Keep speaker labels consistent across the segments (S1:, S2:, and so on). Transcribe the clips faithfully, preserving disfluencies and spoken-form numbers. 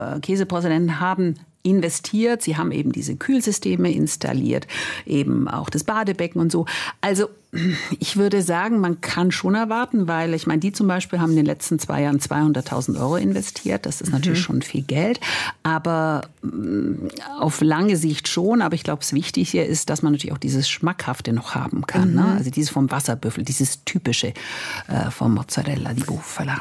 S1: Käseproduzenten haben investiert. Sie haben eben diese Kühlsysteme installiert, eben auch das Badebecken und so. Also ich würde sagen, man kann schon erwarten, weil ich meine, die zum Beispiel haben in den letzten zwei Jahren zweihunderttausend Euro investiert. Das ist mhm. natürlich schon viel Geld, aber auf lange Sicht schon. Aber ich glaube, das Wichtige ist, dass man natürlich auch dieses Schmackhafte noch haben kann. Mhm. Ne? Also dieses vom Wasserbüffel, dieses typische äh, vom Mozzarella di Bufala.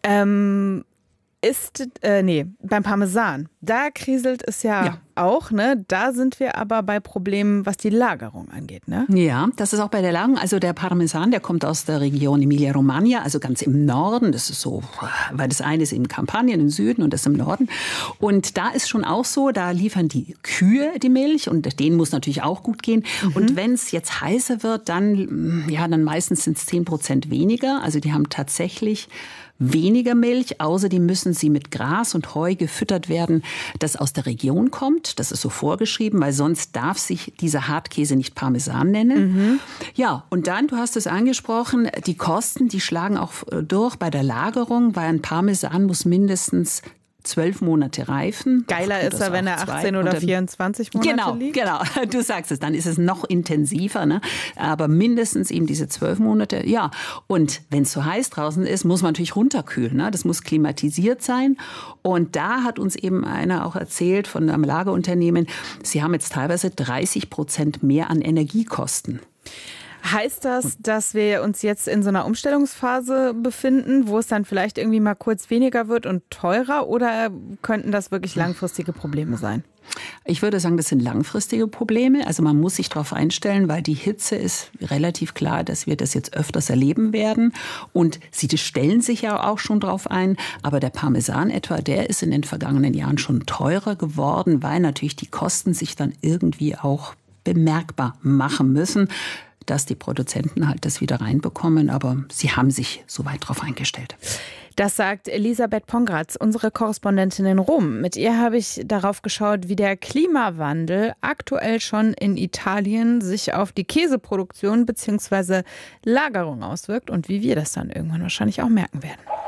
S2: Ähm Ist, äh, nee, beim Parmesan, da kriselt es ja, ja auch, ne? Da sind wir aber bei Problemen, was die Lagerung angeht, ne?
S1: Ja, das ist auch bei der Lagerung. Also der Parmesan, der kommt aus der Region Emilia-Romagna, also ganz im Norden. Das ist so, weil das eine ist in Kampanien im Süden und das im Norden. Und da ist schon auch so, da liefern die Kühe die Milch und denen muss natürlich auch gut gehen. Mhm. Und wenn es jetzt heißer wird, dann, ja, dann meistens sind es zehn Prozent weniger. Also die haben tatsächlich weniger Milch, außerdem müssen sie mit Gras und Heu gefüttert werden, das aus der Region kommt. Das ist so vorgeschrieben, weil sonst darf sich dieser Hartkäse nicht Parmesan nennen. Mhm. Ja, und dann, du hast es angesprochen, die Kosten, die schlagen auch durch bei der Lagerung, weil ein Parmesan muss mindestens zwölf Monate reifen.
S2: Geiler ist er, wenn er achtzehn oder vierundzwanzig Monate
S1: genau,
S2: liegt.
S1: Genau, du sagst es, dann ist es noch intensiver, ne? Aber mindestens eben diese zwölf Monate, ja. Und wenn es so heiß draußen ist, muss man natürlich runterkühlen, ne? Das muss klimatisiert sein. Und da hat uns eben einer auch erzählt von einem Lagerunternehmen, sie haben jetzt teilweise dreißig Prozent mehr an Energiekosten.
S2: Heißt das, dass wir uns jetzt in so einer Umstellungsphase befinden, wo es dann vielleicht irgendwie mal kurz weniger wird und teurer, oder könnten das wirklich langfristige Probleme sein?
S1: Ich würde sagen, das sind langfristige Probleme. Also man muss sich darauf einstellen, weil die Hitze ist relativ klar, dass wir das jetzt öfters erleben werden. Und sie stellen sich ja auch schon darauf ein. Aber der Parmesan etwa, der ist in den vergangenen Jahren schon teurer geworden, weil natürlich die Kosten sich dann irgendwie auch bemerkbar machen müssen, dass die Produzenten halt das wieder reinbekommen. Aber sie haben sich soweit darauf eingestellt.
S2: Das sagt Elisabeth Pongratz, unsere Korrespondentin in Rom. Mit ihr habe ich darauf geschaut, wie der Klimawandel aktuell schon in Italien sich auf die Käseproduktion bzw. Lagerung auswirkt und wie wir das dann irgendwann wahrscheinlich auch merken werden.